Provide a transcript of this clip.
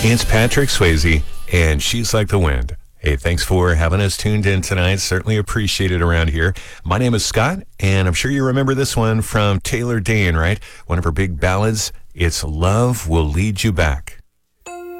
It's Patrick Swayze, and She's Like the Wind. Hey, thanks for having us tuned in tonight. Certainly appreciate it around here. My name is Scott, and I'm sure you remember this one from Taylor Dayne, right? One of her big ballads, It's Love Will Lead You Back.